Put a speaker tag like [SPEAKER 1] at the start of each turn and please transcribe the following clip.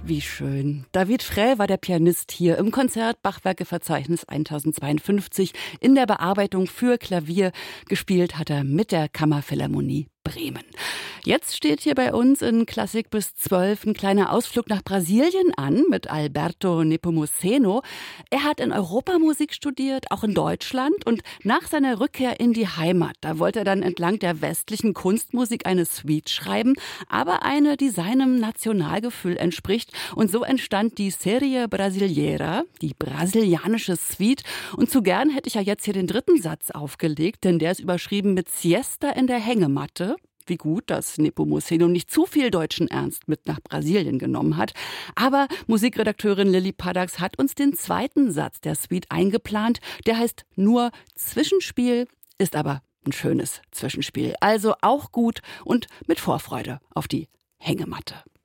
[SPEAKER 1] Wie schön. David Frey war der Pianist hier im Konzert Bachwerkeverzeichnis 1052 in der Bearbeitung für Klavier. Gespielt hat er mit der Kammerphilharmonie Bremen. Jetzt steht hier bei uns in Klassik bis 12 ein kleiner Ausflug nach Brasilien an mit Alberto Nepomuceno. Er hat in Europa Musik studiert, auch in Deutschland, und nach seiner Rückkehr in die Heimat, da wollte er dann entlang der westlichen Kunstmusik eine Suite schreiben, aber eine, die seinem Nationalgefühl entspricht, und so entstand die Serie Brasileira, die brasilianische Suite, und zu gern hätte ich ja jetzt hier den dritten Satz aufgelegt, denn der ist überschrieben mit Siesta in der Hängematte. Wie gut, dass Nepomuceno nicht zu viel deutschen Ernst mit nach Brasilien genommen hat. Aber Musikredakteurin Lilly Paddax hat uns den zweiten Satz der Suite eingeplant. Der heißt nur Zwischenspiel, ist aber ein schönes Zwischenspiel. Also auch gut und mit Vorfreude auf die Hängematte.